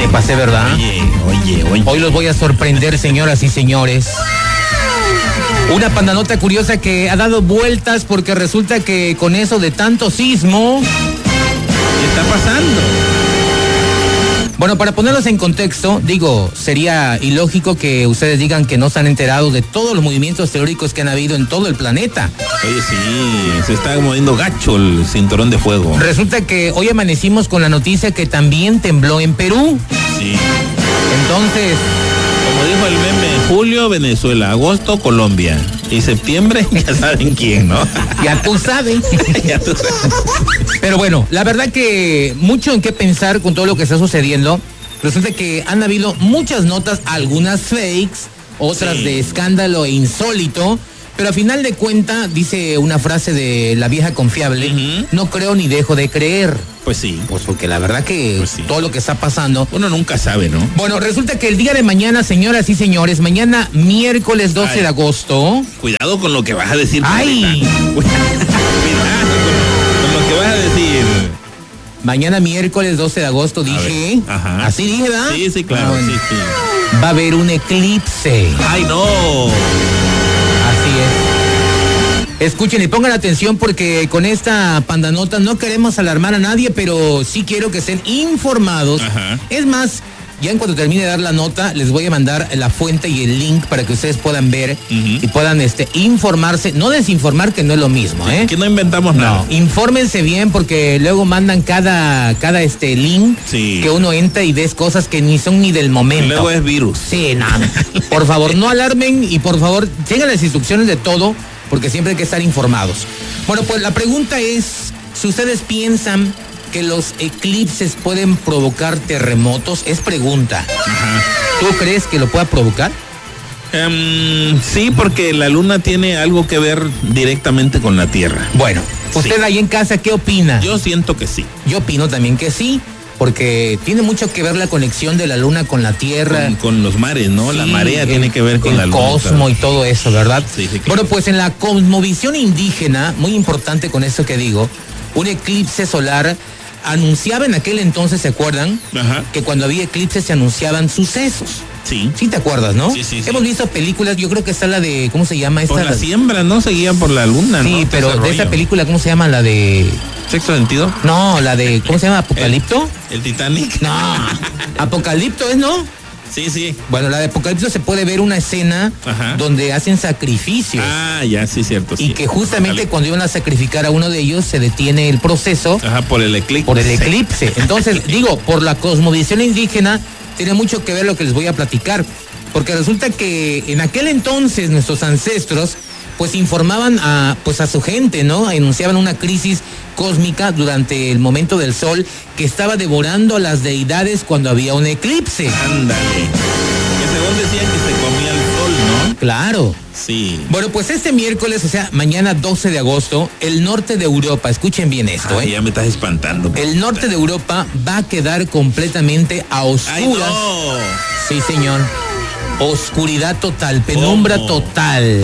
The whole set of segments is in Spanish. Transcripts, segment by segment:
Me pasé, ¿verdad? Oye. Hoy los voy a sorprender, señoras y señores. Una pandanota curiosa que ha dado vueltas porque resulta que con eso de tanto sismo... ¿Qué está pasando? Bueno, para ponerlos en contexto, digo, sería ilógico que ustedes digan que no se han enterado de todos los movimientos telúricos que han habido en todo el planeta. Oye, sí, se está moviendo gacho el cinturón de fuego. Resulta que hoy amanecimos con la noticia que también tembló en Perú. Sí. Entonces... Como dijo el meme, julio, Venezuela, agosto, Colombia. Y septiembre, ya saben quién, ¿no? Ya tú sabes. Ya tú sabes. Pero bueno, la verdad que mucho en qué pensar con todo lo que está sucediendo. Resulta que han habido muchas notas, algunas fakes, otras de escándalo e insólito. Pero a final de cuentas, dice una frase de la vieja confiable, no creo ni dejo de creer. Pues sí. Pues porque la verdad que Pues sí. todo lo que está pasando... Uno nunca sabe, ¿no? Bueno, resulta que el día de mañana, señoras y señores, mañana miércoles 12 de agosto... Cuidado con lo que vas a decir. ¡Ay! Cuidado con lo que vas a decir. Mañana miércoles 12 de agosto dije... Ajá. Así dije, ¿verdad? Sí, claro, bueno. sí. Va a haber un eclipse. ¡Ay, no! Así es. Escuchen y pongan atención porque con esta pandanota no queremos alarmar a nadie, pero sí quiero que estén informados. Ajá. Es más, ya en cuanto termine de dar la nota, les voy a mandar la fuente y el link para que ustedes puedan ver y puedan informarse, no desinformar, que no es lo mismo, ¿eh? Que no inventamos nada. Infórmense bien porque luego mandan cada link que uno entra y ves cosas que ni son ni del momento. Luego es virus. Sí, no. Por favor, no alarmen y por favor, sigan las instrucciones de todo porque siempre hay que estar informados. Bueno, pues la pregunta es, si ustedes piensan que los eclipses pueden provocar terremotos, es pregunta. Ajá. ¿Tú crees que lo pueda provocar? Sí, porque la luna tiene algo que ver directamente con la Tierra. Bueno, usted ahí en casa, ¿qué opina? Yo siento que sí. Yo opino también que sí, porque tiene mucho que ver la conexión de la luna con la Tierra. Con los mares, ¿no? Sí, la marea tiene que ver con la luna. El cosmos y todo eso, ¿verdad? Sí, claro. Bueno, pues en la cosmovisión indígena, muy importante con esto que digo, un eclipse solar anunciaba en aquel entonces, ¿se acuerdan? Ajá. Que cuando había eclipses se anunciaban sucesos. Sí. Sí te acuerdas, ¿no? Sí. Hemos visto películas, yo creo que está la de, ¿cómo se llama esta? Por la siembra, ¿no? Seguían por la luna, ¿no? Sí, pero Ese de esa rollo. película, ¿cómo se llama? La de... ¿Sexto sentido? No, la de, ¿cómo se llama? ¿Apocalipto? ¿El Titanic? No, Apocalipto es, ¿no? Sí. Bueno, la de Apocalipto se puede ver una escena donde hacen sacrificios. Ah, ya, sí, cierto. Y que justamente cuando iban a sacrificar a uno de ellos se detiene el proceso. Ajá, por el eclipse. Por el eclipse. Entonces, digo, por la cosmovisión indígena, tiene mucho que ver lo que les voy a platicar. Porque resulta que en aquel entonces nuestros ancestros pues informaban a su gente, ¿no? Anunciaban una crisis cósmica durante el momento del sol que estaba devorando a las deidades cuando había un eclipse. Ándale. Que según decían que se comía el sol, ¿no? Claro. Sí. Bueno, pues este miércoles, o sea, mañana 12 de agosto, el norte de Europa, escuchen bien esto, Ya me estás espantando. El norte de Europa va a quedar completamente a oscuras. ¡Ay, no! Sí, señor. Oscuridad total, penumbra total.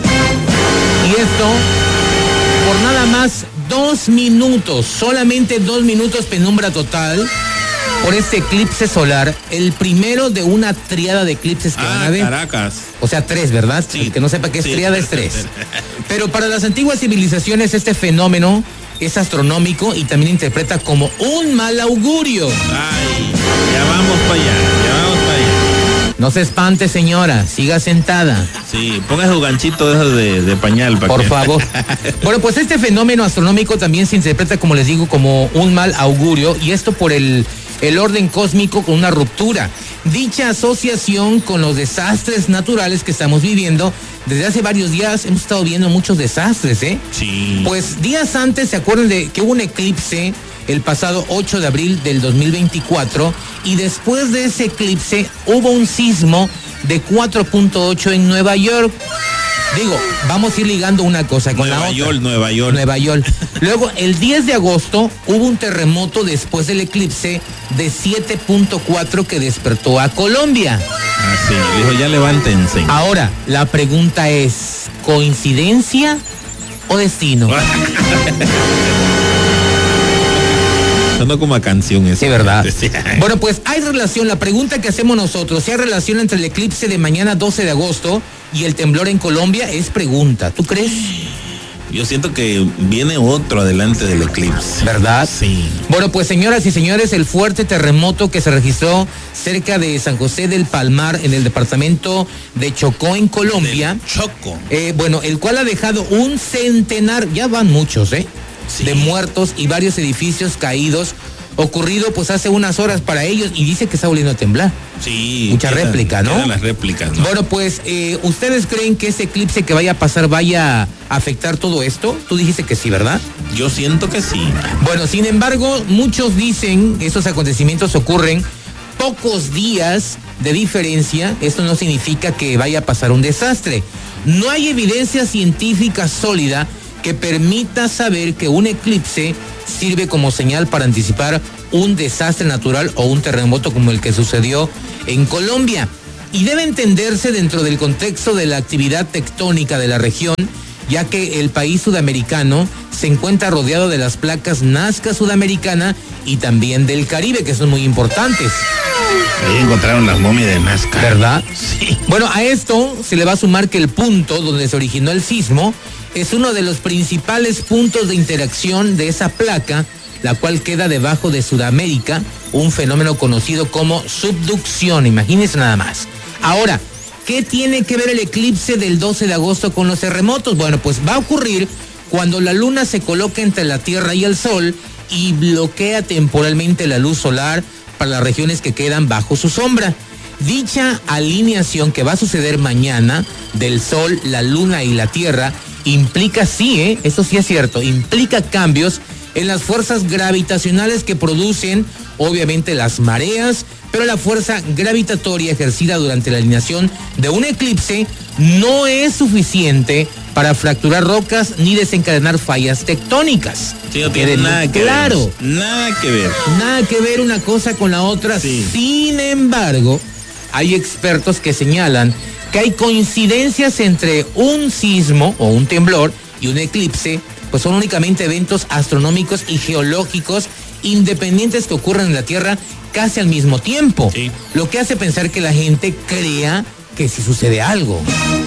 Y esto por nada más 2 minutos, solamente 2 minutos penumbra total por este eclipse solar, el primero de una triada de eclipses que van a ver. Caracas. O sea, 3, ¿verdad? Sí. El que no sepa qué es triada es 3. Pero para las antiguas civilizaciones este fenómeno es astronómico y también interpreta como un mal augurio. Ay, ya vamos para allá. No se espante, señora, siga sentada. Sí, ponga su ganchito de pañal. Por favor. Bueno, pues este fenómeno astronómico también se interpreta, como les digo, como un mal augurio, y esto por el orden cósmico con una ruptura. Dicha asociación con los desastres naturales que estamos viviendo, desde hace varios días hemos estado viendo muchos desastres, ¿eh? Sí. Pues días antes, ¿se acuerdan de que hubo un eclipse el pasado 8 de abril del 2024, y después de ese eclipse hubo un sismo de 4.8 en Nueva York? Digo, vamos a ir ligando una cosa con la otra. Nueva York. Luego, el 10 de agosto hubo un terremoto después del eclipse de 7.4 que despertó a Colombia. Ah, sí, dijo, ya levántense. Ahora, la pregunta es, ¿coincidencia o destino? Sonó como a canción eso. Sí, ¿verdad? Bueno, pues hay relación, la pregunta que hacemos nosotros, si hay relación entre el eclipse de mañana 12 de agosto y el temblor en Colombia, es pregunta. ¿Tú crees? Yo siento que viene otro adelante del eclipse. ¿Verdad? Sí. Bueno, pues señoras y señores, el fuerte terremoto que se registró cerca de San José del Palmar, en el departamento de Chocó, en Colombia. Choco. Bueno, el cual ha dejado un centenar, ya van muchos, Sí. de muertos y varios edificios caídos, ocurrido pues hace unas horas para ellos, y dice que está volviendo a temblar. Sí. Mucha réplica, ¿no? Las réplicas, ¿no? Bueno, pues, ¿ustedes creen que ese eclipse que vaya a pasar vaya a afectar todo esto? Tú dijiste que sí, ¿verdad? Yo siento que sí. Bueno, sin embargo, muchos dicen que estos acontecimientos ocurren pocos días de diferencia. Esto no significa que vaya a pasar un desastre. No hay evidencia científica sólida que permita saber que un eclipse sirve como señal para anticipar un desastre natural o un terremoto como el que sucedió en Colombia. Y debe entenderse dentro del contexto de la actividad tectónica de la región, ya que el país sudamericano se encuentra rodeado de las placas Nazca Sudamericana y también del Caribe, que son muy importantes. Ahí encontraron las momias de Nazca. ¿Verdad? Sí. Bueno, a esto se le va a sumar que el punto donde se originó el sismo es uno de los principales puntos de interacción de esa placa, la cual queda debajo de Sudamérica, un fenómeno conocido como subducción, imagínense nada más. Ahora, ¿qué tiene que ver el eclipse del 12 de agosto con los terremotos? Bueno, pues va a ocurrir cuando la luna se coloca entre la Tierra y el Sol y bloquea temporalmente la luz solar para las regiones que quedan bajo su sombra. Dicha alineación que va a suceder mañana del Sol, la Luna y la Tierra implica, sí, eso sí es cierto, implica cambios en las fuerzas gravitacionales que producen, obviamente, las mareas, pero la fuerza gravitatoria ejercida durante la alineación de un eclipse no es suficiente para fracturar rocas ni desencadenar fallas tectónicas. Sí, no tiene nada que ver. Nada que ver. Nada que ver una cosa con la otra. Sí. Sin embargo, hay expertos que señalan que hay coincidencias entre un sismo o un temblor y un eclipse, pues son únicamente eventos astronómicos y geológicos independientes que ocurren en la Tierra casi al mismo tiempo. Sí. Lo que hace pensar que la gente crea que sí sucede algo.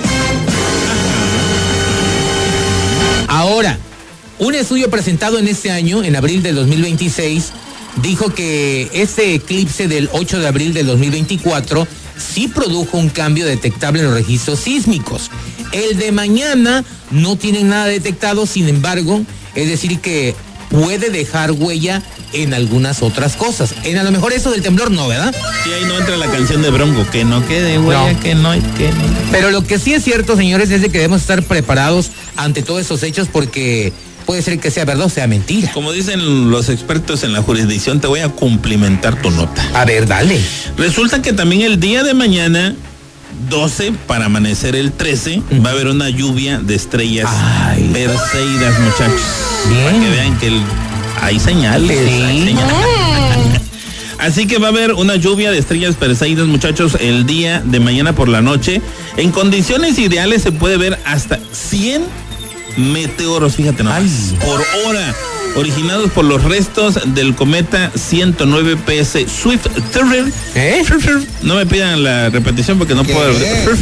Ahora, un estudio presentado en este año, en abril del 2026, dijo que este eclipse del 8 de abril del 2024 sí produjo un cambio detectable en los registros sísmicos. El de mañana no tiene nada detectado, sin embargo, es decir que puede dejar huella en algunas otras cosas. En a lo mejor eso del temblor no, ¿verdad? Sí, ahí no entra la canción de Bronco, que no quede huella, No. que no. Pero lo que sí es cierto, señores, es de que debemos estar preparados ante todos esos hechos, porque puede ser que sea verdad o sea mentira. Como dicen los expertos en la jurisdicción, te voy a cumplimentar tu nota. A ver, dale. Resulta que también el día de mañana, 12, para amanecer el 13, va a haber una lluvia de estrellas Ay. perseidas, muchachos. Bien. Para que vean que hay señales. Sí. Hay señales. Así que va a haber una lluvia de estrellas perseidas, muchachos, el día de mañana por la noche. En condiciones ideales se puede ver hasta 100 meteoros, fíjate nomás, por hora, originados por los restos del cometa 109 PS Swift-Turner. No me pidan la repetición porque no puedo.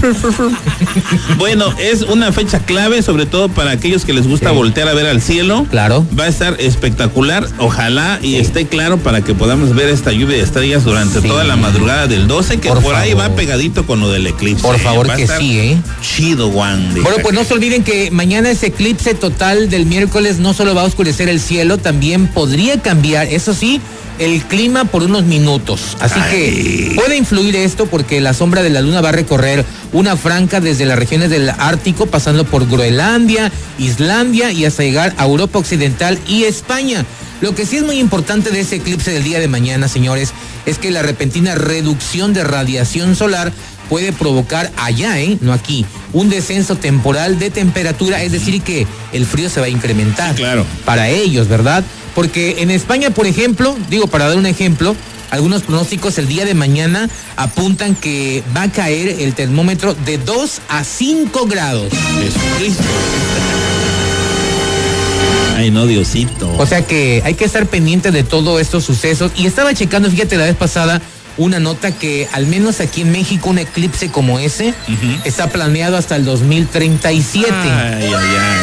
Bueno, es una fecha clave, sobre todo para aquellos que les gusta voltear a ver al cielo. Claro. Va a estar espectacular, ojalá y esté claro para que podamos ver esta lluvia de estrellas durante toda la madrugada del 12, que por ahí va pegadito con lo del eclipse. Por favor, va a que estar sí, chido, Juan. Bueno, pues no se olviden que mañana ese eclipse total del miércoles no solo va a oscurecer el cielo, también podría cambiar, eso sí, el clima por unos minutos. Así que puede influir esto porque la sombra de la luna va a recorrer una franja desde las regiones del Ártico, pasando por Groenlandia, Islandia y hasta llegar a Europa Occidental y España. Lo que sí es muy importante de ese eclipse del día de mañana, señores, es que la repentina reducción de radiación solar puede provocar allá, no aquí, un descenso temporal de temperatura, es decir que el frío se va a incrementar. Sí, claro. Para ellos, ¿verdad? Porque en España, por ejemplo, para dar un ejemplo, algunos pronósticos el día de mañana apuntan que va a caer el termómetro de 2 a 5 grados. Jesucristo. Ay, no, Diosito. O sea que hay que estar pendiente de todos estos sucesos. Y estaba checando, fíjate, la vez pasada, una nota que al menos aquí en México un eclipse como ese está planeado hasta el 2037. Ay.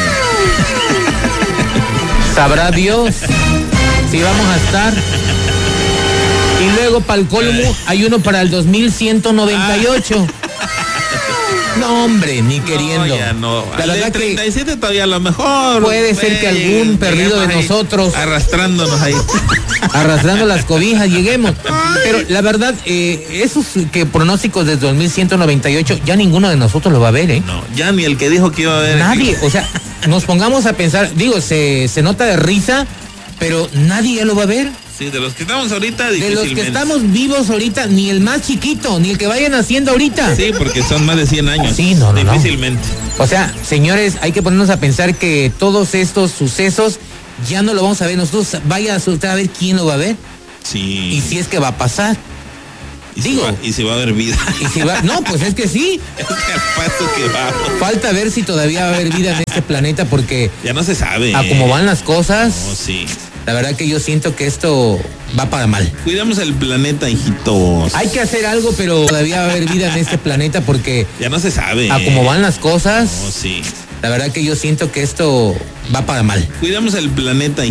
Sabrá Dios si vamos a estar. Y luego para el colmo hay uno para el 2198. No, hombre, ni queriendo. No, ya no. La verdad 37 todavía a lo mejor. puede ser que algún perdido de nosotros, arrastrándonos ahí. arrastrando las cobijas, lleguemos. Pero la verdad, esos que pronósticos desde 2198, ya ninguno de nosotros lo va a ver, ¿eh? No, ya ni el que dijo que iba a haber. Nadie, o sea, nos pongamos a pensar, digo, se nota de risa, pero nadie ya lo va a ver. Sí, de los que estamos ahorita, De los que estamos vivos ahorita, ni el más chiquito, ni el que vayan haciendo ahorita. Sí, porque son más de 100 años. Sí, no. Difícilmente. O sea, señores, hay que ponernos a pensar que todos estos sucesos ya no lo vamos a ver nosotros. Vaya usted a ver quién lo va a ver. Sí. Y si es que va a pasar. Y si va a haber vida. No, pues es que sí. Es que al paso que va. Falta ver si todavía va a haber vida en este planeta porque Ya no se sabe. a como van las cosas, Oh, sí. la verdad que yo siento que esto va para mal. Cuidamos el planeta, hijitos. Hay que hacer algo, pero todavía va a haber vida en este planeta porque Ya no se sabe. a como van las cosas, Oh, sí. la verdad que yo siento que esto va para mal. Cuidamos el planeta.